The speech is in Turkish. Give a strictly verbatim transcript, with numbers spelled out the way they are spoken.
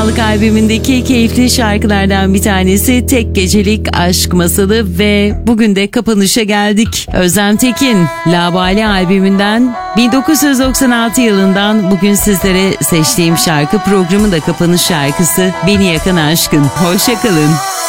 Sağlık albümündeki keyifli şarkılardan bir tanesi Tek Gecelik Aşk Masalı ve bugün de kapanışa geldik. Özlem Tekin, Labali albümünden bin dokuz yüz doksan altı yılından bugün sizlere seçtiğim şarkı, programın da kapanış şarkısı Beni Yakan Aşkın. Hoşça kalın.